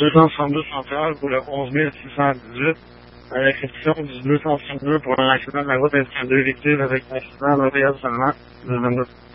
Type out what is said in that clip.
262 centrales pour le 11 618, à l'exception du 262 pour un accident de la route ainsi que 2 véhicules avec un accident matériel seulement, le 22.